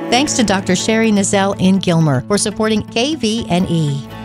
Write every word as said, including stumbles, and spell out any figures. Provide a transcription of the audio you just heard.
Thanks to Doctor Sherry Nizell in Gilmer for supporting K V N E.